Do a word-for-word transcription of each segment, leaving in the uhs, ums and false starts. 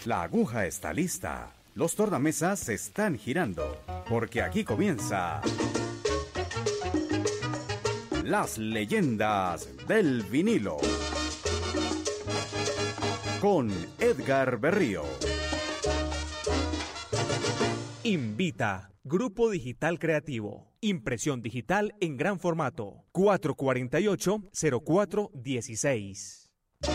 La aguja está lista. Los tornamesas se están girando. Porque aquí comienza... Las leyendas del vinilo. Con Edgar Berrío. Invita. Grupo Digital Creativo. Impresión digital en gran formato. cuatro cuarenta y ocho, cero cuatro dieciséis.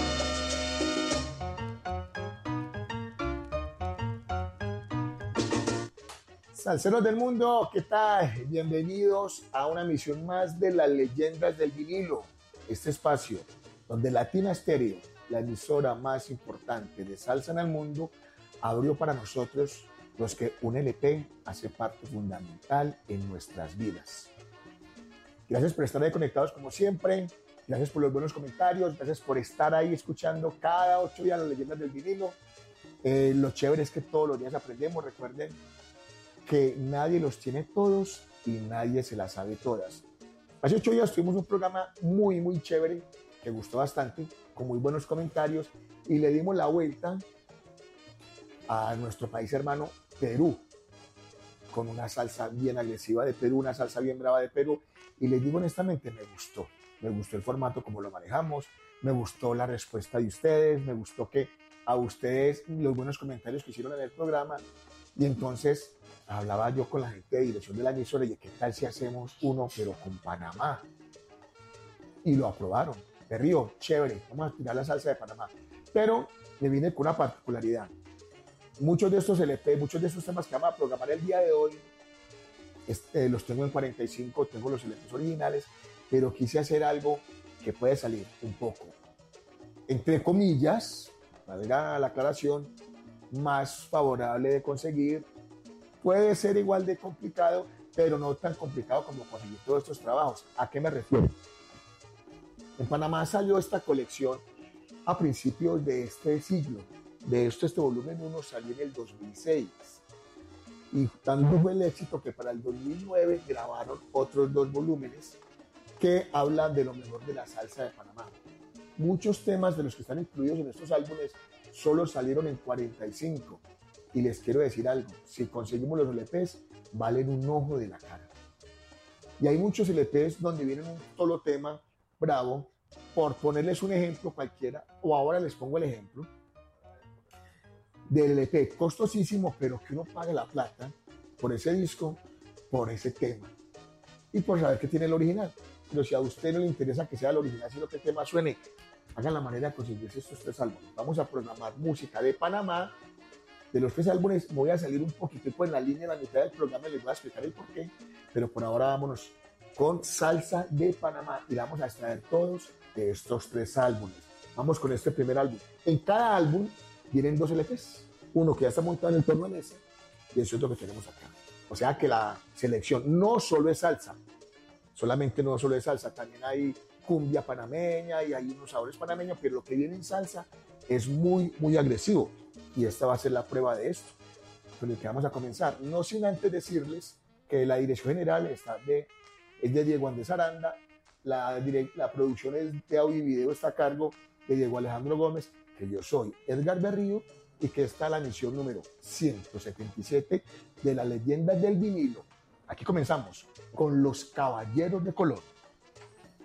Salseros del mundo, ¿qué tal? Bienvenidos a una emisión más de las leyendas del vinilo. Este espacio donde Latina Stereo, la emisora más importante de salsa en el mundo, abrió para nosotros los que un L P hace parte fundamental en nuestras vidas. Gracias por estar ahí conectados como siempre, gracias por los buenos comentarios, gracias por estar ahí escuchando cada ocho días las leyendas del vinilo. Eh, lo chévere es que todos los días aprendemos, recuerden que nadie los tiene todos y nadie se las sabe todas. Hace ocho días tuvimos un programa muy muy chévere, que gustó bastante, con muy buenos comentarios, y le dimos la vuelta a nuestro país hermano Perú, con una salsa bien agresiva de Perú, una salsa bien brava de Perú, y les digo honestamente, me gustó, me gustó el formato como lo manejamos, me gustó la respuesta de ustedes, me gustó que a ustedes los buenos comentarios que hicieron en el programa, y entonces hablaba yo con la gente de dirección de la emisora y de qué tal si hacemos uno pero con Panamá, y lo aprobaron. De Río, chévere, vamos a tirar la salsa de Panamá, pero me vine con una particularidad. Muchos de estos L P, muchos de estos temas que vamos a programar el día de hoy, este, los tengo en cuarenta y cinco, tengo los L Ps originales, pero quise hacer algo que puede salir un poco, entre comillas, valga la aclaración, más favorable de conseguir. Puede ser igual de complicado, pero no tan complicado como conseguir todos estos trabajos. ¿A qué me refiero? En Panamá salió esta colección a principios de este siglo. De esto, este volumen uno salió en el dos mil seis. Y tanto fue el éxito que para el dos mil nueve grabaron otros dos volúmenes que hablan de lo mejor de la salsa de Panamá. Muchos temas de los que están incluidos en estos álbumes solo salieron en cuarenta y cinco. Y les quiero decir algo, si conseguimos los L Ps, valen un ojo de la cara. Y hay muchos L Ps donde vienen un solo tema bravo, por ponerles un ejemplo cualquiera, o ahora les pongo el ejemplo, del L P costosísimo, pero que uno paga la plata por ese disco, por ese tema, y por saber que tiene el original. Pero si a usted no le interesa que sea el original, sino que el tema suene, hagan la manera de conseguirse estos tres álbumes. Vamos a programar música de Panamá. De los tres álbumes voy a salir un poquitico en la línea, en la mitad del programa, les voy a explicar el porqué, pero por ahora vámonos con salsa de Panamá y vamos a extraer todos de estos tres álbumes. Vamos con este primer álbum. En cada álbum vienen dos L Ps, uno que ya está montado en el torno ese y ese otro que tenemos acá. O sea que la selección no solo es salsa, solamente no solo es salsa, también hay cumbia panameña y hay unos sabores panameños, pero lo que viene en salsa es muy, muy agresivo. Y esta va a ser la prueba de esto, con el que vamos a comenzar. No sin antes decirles que la dirección general está de, es de Diego Andrés Aranda, la, direct, la producción es de audio y video, está a cargo de Diego Alejandro Gómez, que yo soy Edgar Berrío, y que está la emisión número ciento setenta y siete de las leyendas del vinilo. Aquí comenzamos con Los Caballeros de Color.